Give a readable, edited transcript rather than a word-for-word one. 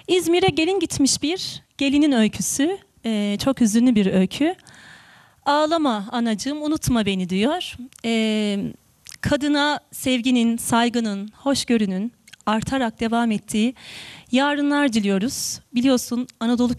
İzmir'e gelin gitmiş bir gelinin öyküsü. Çok hüzünlü bir öykü. Ağlama anacığım, unutma beni diyor. Kadına sevginin, saygının, hoşgörünün artarak devam ettiği yarınlar diliyoruz. Biliyorsun Anadolu